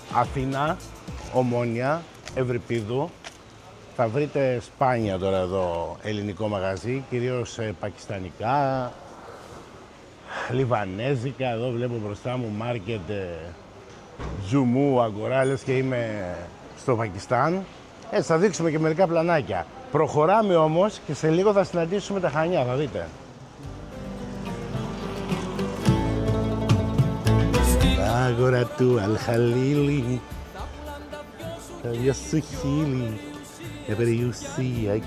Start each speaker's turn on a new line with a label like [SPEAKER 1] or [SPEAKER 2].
[SPEAKER 1] Αθήνα, Ομόνια, Ευρυπίδου. Θα βρείτε σπάνια τώρα εδώ ελληνικό μαγαζί, κυρίως πακιστανικά, λιβανέζικα. Εδώ βλέπω μπροστά μου μάρκετ Τζουμού, αγκοράλες και είμαι στο Πακιστάν. Θα δείξουμε και μερικά πλανάκια. Προχωράμε όμως και σε λίγο θα συναντήσουμε τα Χανιά, θα δείτε. Τα άγορα του Αλχαλίλη, τα δυο σου χείλη, η περιουσία